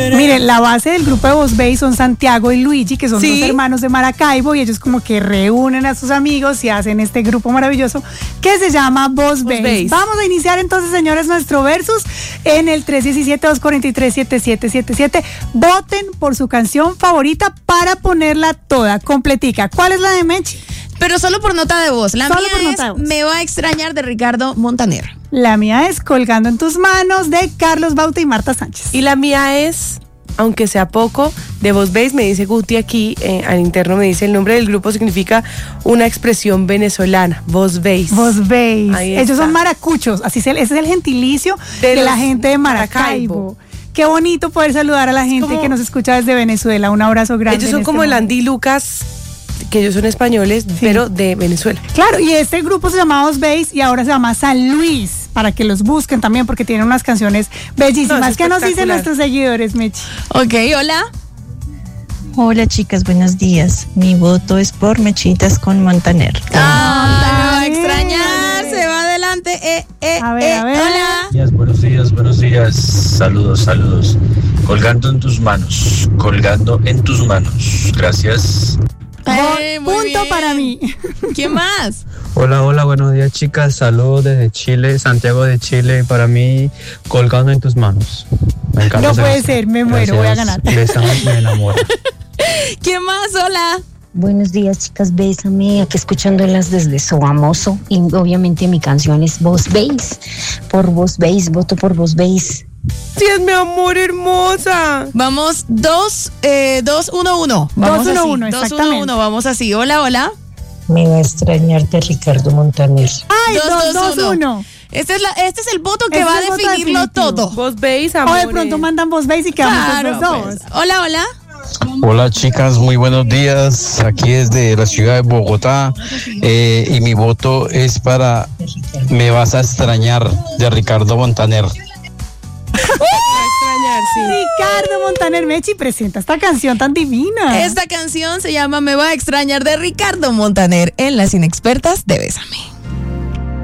Miren, la base del grupo de Vos Veis son Santiago y Luigi, que son dos hermanos de Maracaibo, y ellos como que reúnen a sus amigos y hacen este grupo maravilloso que se llama Vos Veis. Vamos a iniciar entonces, señores, nuestro versus en el 317-243-7777. Voten por su canción favorita para ponerla toda, completica. ¿Cuál es la de Mechi? Pero solo por nota de voz. La mía es Me va a extrañar, de Ricardo Montaner. La mía es Colgando en tus manos, de Carlos Baute y Marta Sánchez. Y la mía es, aunque sea poco, de Vos Veis. Me dice Guti aquí, al interno me dice, el nombre del grupo significa una expresión venezolana, Vos Veis. Vos Veis. Ellos son maracuchos, ese es el gentilicio de la gente de Maracaibo. Qué bonito poder saludar a la gente que nos escucha desde Venezuela. Un abrazo grande. Ellos son como el Andy y Lucas, que ellos son españoles, pero de Venezuela. Claro, y este grupo se llama Vos Veis y ahora se llama San Luis, para que los busquen también, porque tienen unas canciones bellísimas. ¿Qué nos dicen nuestros seguidores, Mechi? Ok, hola. Hola, chicas, buenos días. Mi voto es por Mechitas con Montaner. Me va a extrañar, se va adelante. A ver. Hola. Buenos días. Saludos. Colgando en tus manos. Gracias. Punto bien. para mí. ¿Quién más? Hola, buenos días, chicas. Saludos desde Chile, Santiago de Chile. Para mí, Colgando en tus manos. Me encanta. No puede ser, me muero, voy a ganar. Bésame, me enamora. ¿Quién más? Hola. Buenos días, chicas, bésame, aquí escuchándolas desde Sogamoso, y obviamente mi canción es Vos Veis, por Vos Veis, voto por Vos Veis. Sí, es mi amor, hermosa. Vamos 2-1-1. 2-1-1, exactamente. 2-1-1, vamos así. Hola. Me va a extrañar, de Ricardo Montaner. Ay, 2-2-1. Este es el voto que va a definirlo todo. Vos Veis, amor. O de pronto mandan Vos Veis y quedamos los dos. Pues. Hola. Hola, chicas, muy buenos días. Aquí desde la ciudad de Bogotá, y mi voto es para Me vas a extrañar, de Ricardo Montaner. Ricardo Montaner. Mechi, presenta esta canción tan divina. Esta canción se llama Me va a extrañar, de Ricardo Montaner, en Las Inexpertas de Bésame.